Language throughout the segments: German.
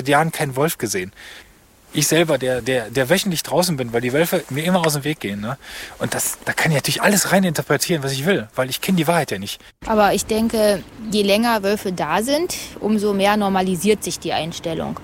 Jahren keinen Wolf gesehen. Ich selber, der wöchentlich draußen bin, weil die Wölfe mir immer aus dem Weg gehen. Ne? Und da kann ich natürlich alles rein interpretieren, was ich will, weil ich kenne die Wahrheit ja nicht. Aber ich denke, je länger Wölfe da sind, umso mehr normalisiert sich die Einstellung.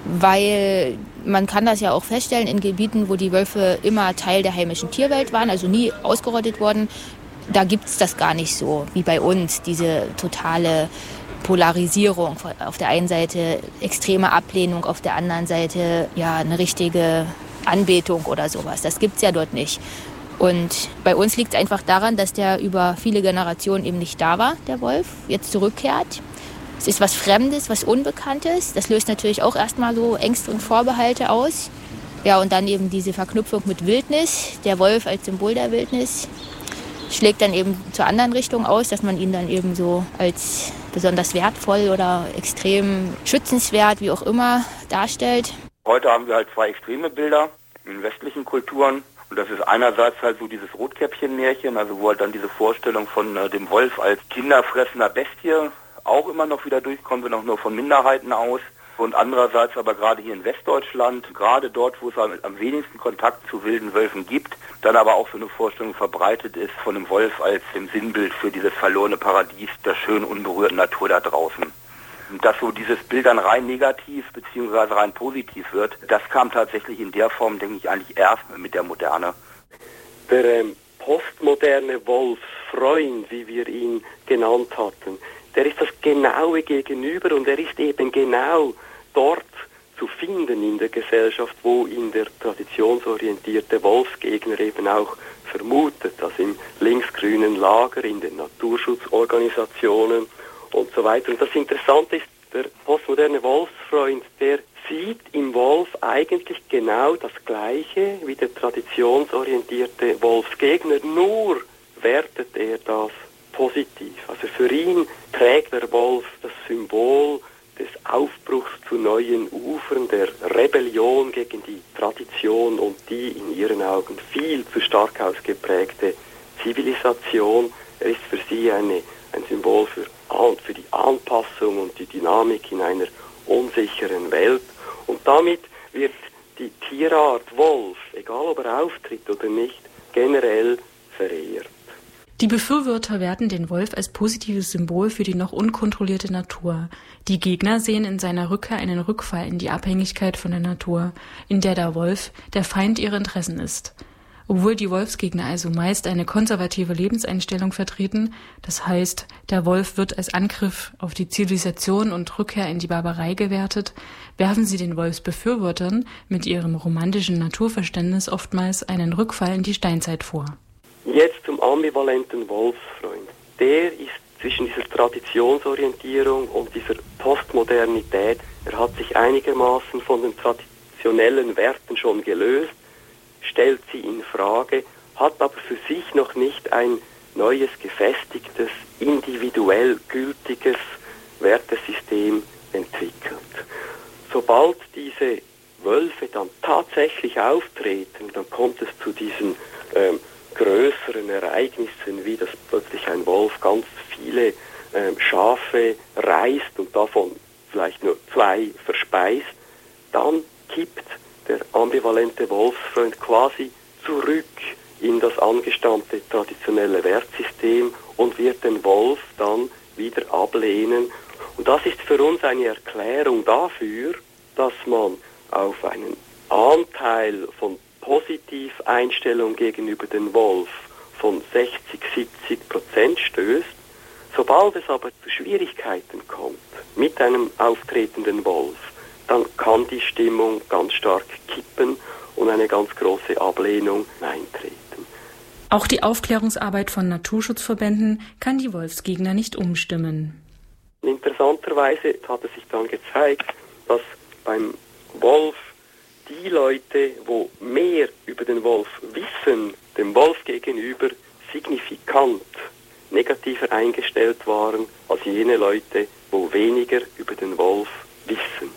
Weil man kann das ja auch feststellen in Gebieten, wo die Wölfe immer Teil der heimischen Tierwelt waren, also nie ausgerottet wurden. Da gibt es das gar nicht so wie bei uns, diese totale Polarisierung. Auf der einen Seite extreme Ablehnung, auf der anderen Seite ja eine richtige Anbetung oder sowas. Das gibt's ja dort nicht. Und bei uns liegt es einfach daran, dass der über viele Generationen eben nicht da war, der Wolf, jetzt zurückkehrt. Es ist was Fremdes, was Unbekanntes. Das löst natürlich auch erstmal so Ängste und Vorbehalte aus. Ja, und dann eben diese Verknüpfung mit Wildnis. Der Wolf als Symbol der Wildnis schlägt dann eben zur anderen Richtung aus, dass man ihn dann eben so als besonders wertvoll oder extrem schützenswert, wie auch immer, darstellt. Heute haben wir halt zwei extreme Bilder in westlichen Kulturen. Und das ist einerseits halt so dieses Rotkäppchen-Märchen, also wo halt dann diese Vorstellung von dem Wolf als kinderfressender Bestie auch immer noch wieder durchkommt, wenn auch nur von Minderheiten aus. Und andererseits aber gerade hier in Westdeutschland, gerade dort, wo es am wenigsten Kontakt zu wilden Wölfen gibt, dann aber auch so eine Vorstellung verbreitet ist von dem Wolf als dem Sinnbild für dieses verlorene Paradies der schönen, unberührten Natur da draußen. Und dass so dieses Bild dann rein negativ bzw. rein positiv wird, das kam tatsächlich in der Form, denke ich, eigentlich erst mit der Moderne. Der postmoderne Wolfsfreund, wie wir ihn genannt hatten, der ist das genaue Gegenüber und er ist eben genau dort zu finden in der Gesellschaft, wo ihn der traditionsorientierte Wolfsgegner eben auch vermutet, also im linksgrünen Lager, in den Naturschutzorganisationen und so weiter. Und das Interessante ist, der postmoderne Wolfsfreund, der sieht im Wolf eigentlich genau das Gleiche wie der traditionsorientierte Wolfsgegner, nur wertet er das positiv. Also für ihn trägt der Wolf das Symbol des Aufbruchs zu neuen Ufern, der Rebellion gegen die Tradition und die in ihren Augen viel zu stark ausgeprägte Zivilisation. Er ist für sie ein Symbol für die Anpassung und die Dynamik in einer unsicheren Welt. Und damit wird die Tierart Wolf, egal ob er auftritt oder nicht, generell verehrt. Die Befürworter werten den Wolf als positives Symbol für die noch unkontrollierte Natur. Die Gegner sehen in seiner Rückkehr einen Rückfall in die Abhängigkeit von der Natur, in der der Wolf der Feind ihrer Interessen ist. Obwohl die Wolfsgegner also meist eine konservative Lebenseinstellung vertreten, das heißt, der Wolf wird als Angriff auf die Zivilisation und Rückkehr in die Barbarei gewertet, werfen sie den Wolfsbefürwortern mit ihrem romantischen Naturverständnis oftmals einen Rückfall in die Steinzeit vor. Jetzt zum ambivalenten Wolfsfreund. Der ist zwischen dieser Traditionsorientierung und dieser Postmodernität, er hat sich einigermaßen von den traditionellen Werten schon gelöst, stellt sie in Frage, hat aber für sich noch nicht ein neues, gefestigtes, individuell gültiges Wertesystem entwickelt. Sobald diese Wölfe dann tatsächlich auftreten, dann kommt es zu diesen größeren Ereignissen, wie dass plötzlich ein Wolf ganz viele Schafe reißt und davon vielleicht nur 2 verspeist, dann kippt der ambivalente Wolfsfreund quasi zurück in das angestammte traditionelle Wertsystem und wird den Wolf dann wieder ablehnen. Und das ist für uns eine Erklärung dafür, dass man auf einen Anteil von Positiveinstellung gegenüber dem Wolf von 60-70% stößt. Sobald es aber zu Schwierigkeiten kommt mit einem auftretenden Wolf, dann kann die Stimmung ganz stark kippen und eine ganz große Ablehnung eintreten. Auch die Aufklärungsarbeit von Naturschutzverbänden kann die Wolfsgegner nicht umstimmen. Interessanterweise hat es sich dann gezeigt, dass beim Wolf die Leute, wo mehr über den Wolf wissen, dem Wolf gegenüber signifikant negativer eingestellt waren als jene Leute, wo weniger über den Wolf wissen.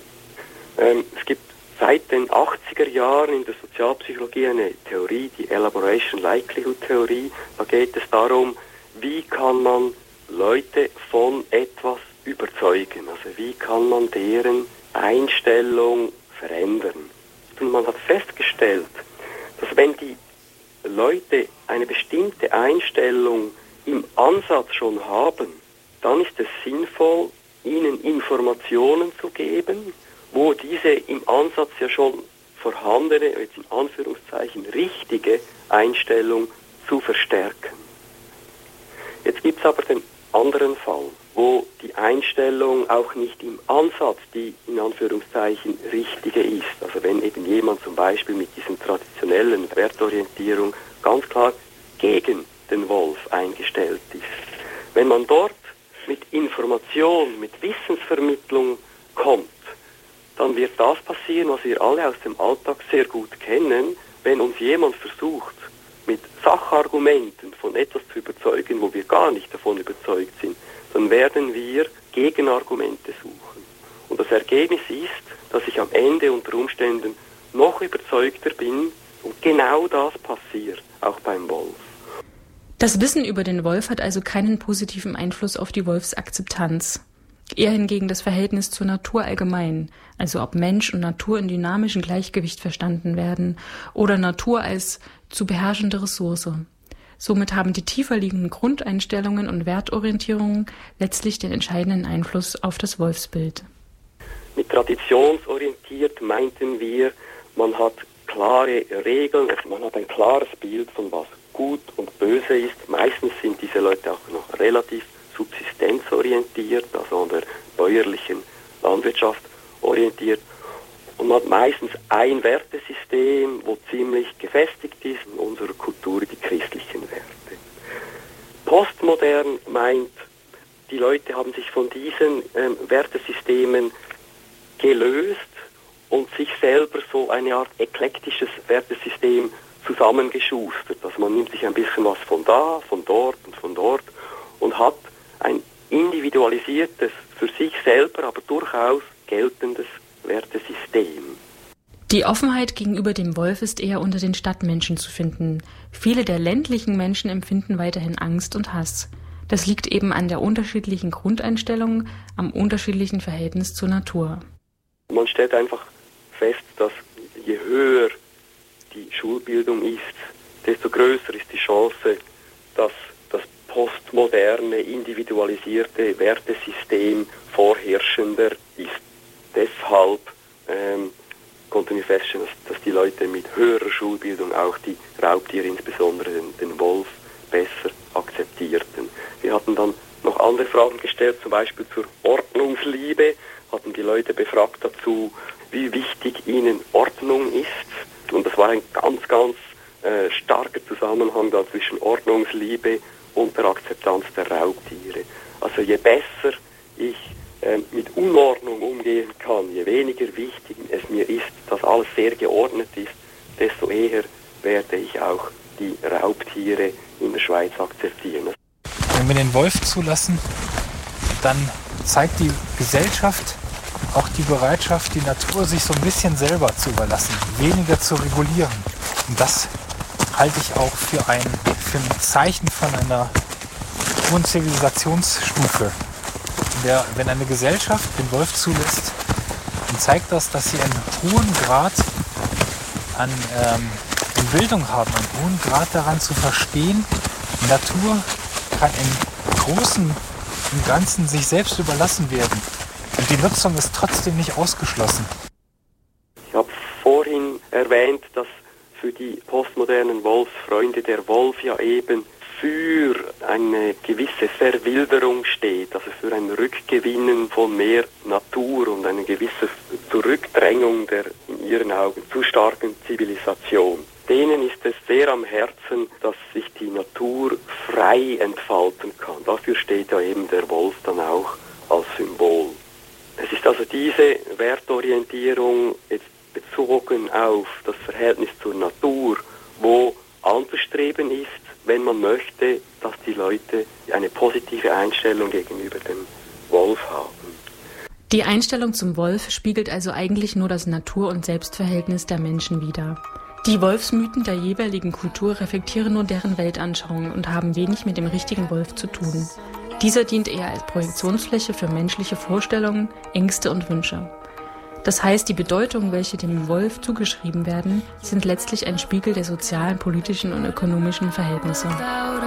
Es gibt seit den 80er Jahren in der Sozialpsychologie eine Theorie, die Elaboration Likelihood Theorie. Da geht es darum, wie kann man Leute von etwas überzeugen. Also wie kann man deren Einstellung verändern. Und man hat festgestellt, dass wenn die Leute eine bestimmte Einstellung im Ansatz schon haben, dann ist es sinnvoll, ihnen Informationen zu geben, wo diese im Ansatz ja schon vorhandene, jetzt in Anführungszeichen richtige Einstellung zu verstärken. Jetzt gibt es aber den anderen Fall, wo die Einstellung auch nicht im Ansatz die in Anführungszeichen richtige ist. Also wenn eben jemand zum Beispiel mit diesen traditionellen Wertorientierung ganz klar gegen den Wolf eingestellt ist. Wenn man dort mit Information, mit Wissensvermittlung kommt, dann wird das passieren, was wir alle aus dem Alltag sehr gut kennen, wenn uns jemand versucht, mit Sachargumenten von etwas zu überzeugen, wo wir gar nicht davon überzeugt sind, dann werden wir Gegenargumente suchen. Und das Ergebnis ist, dass ich am Ende unter Umständen noch überzeugter bin und genau das passiert, auch beim Wolf. Das Wissen über den Wolf hat also keinen positiven Einfluss auf die Wolfsakzeptanz. Eher hingegen das Verhältnis zur Natur allgemein, also ob Mensch und Natur in dynamischem Gleichgewicht verstanden werden oder Natur als zu beherrschende Ressource. Somit haben die tiefer liegenden Grundeinstellungen und Wertorientierungen letztlich den entscheidenden Einfluss auf das Wolfsbild. Mit traditionsorientiert meinten wir, man hat klare Regeln, man hat ein klares Bild von was gut und böse ist. Meistens sind diese Leute auch noch relativ subsistenzorientiert, also an der bäuerlichen Landwirtschaft orientiert. Und man hat meistens ein Wertesystem, wo ziemlich gefestigt ist, in unserer Kultur die christlichen Werte. Postmodern meint, die Leute haben sich von diesen Wertesystemen gelöst und sich selber so eine Art eklektisches Wertesystem zusammengeschustert. Also man nimmt sich ein bisschen was von da, von dort und hat ein individualisiertes, für sich selber aber durchaus geltendes Wertesystem. Die Offenheit gegenüber dem Wolf ist eher unter den Stadtmenschen zu finden. Viele der ländlichen Menschen empfinden weiterhin Angst und Hass. Das liegt eben an der unterschiedlichen Grundeinstellung, am unterschiedlichen Verhältnis zur Natur. Man stellt einfach fest, dass je höher die Schulbildung ist, desto größer ist die Chance, dass das postmoderne, individualisierte Wertesystem vorherrschender ist. Deshalb konnten wir feststellen, dass die Leute mit höherer Schulbildung auch die Raubtiere, insbesondere den Wolf, besser akzeptierten. Wir hatten dann noch andere Fragen gestellt, zum Beispiel zur Ordnungsliebe, hatten die Leute befragt dazu, wie wichtig ihnen Ordnung ist. Und das war ein ganz starker Zusammenhang da zwischen Ordnungsliebe und der Akzeptanz der Raubtiere. Also je besser ich mit Unordnung umgehen kann, je weniger wichtig es mir ist, dass alles sehr geordnet ist, desto eher werde ich auch die Raubtiere in der Schweiz akzeptieren. Wenn wir den Wolf zulassen, dann zeigt die Gesellschaft auch die Bereitschaft, die Natur sich so ein bisschen selber zu überlassen, weniger zu regulieren. Und das halte ich auch für ein Zeichen von einer hohen Zivilisationsstufe. Wenn eine Gesellschaft den Wolf zulässt, dann zeigt das, dass sie einen hohen Grad an Bildung haben, einen hohen Grad daran zu verstehen, Natur kann im Großen und Ganzen sich selbst überlassen werden. Und die Nutzung ist trotzdem nicht ausgeschlossen. Ich habe vorhin erwähnt, dass für die postmodernen Wolfsfreunde der Wolf ja eben für eine gewisse Verwilderung steht, also für ein Rückgewinnen von mehr Natur und eine gewisse Zurückdrängung der in ihren Augen zu starken Zivilisation. Denen ist es sehr am Herzen, dass sich die Natur frei entfalten kann. Dafür steht ja eben der Wolf dann auch als Symbol. Es ist also diese Wertorientierung jetzt bezogen auf das Verhältnis zur Natur, wo anzustreben ist, wenn man möchte, dass die Leute eine positive Einstellung gegenüber dem Wolf haben. Die Einstellung zum Wolf spiegelt also eigentlich nur das Natur- und Selbstverhältnis der Menschen wider. Die Wolfsmythen der jeweiligen Kultur reflektieren nur deren Weltanschauung und haben wenig mit dem richtigen Wolf zu tun. Dieser dient eher als Projektionsfläche für menschliche Vorstellungen, Ängste und Wünsche. Das heißt, die Bedeutung, welche dem Wolf zugeschrieben werden, sind letztlich ein Spiegel der sozialen, politischen und ökonomischen Verhältnisse.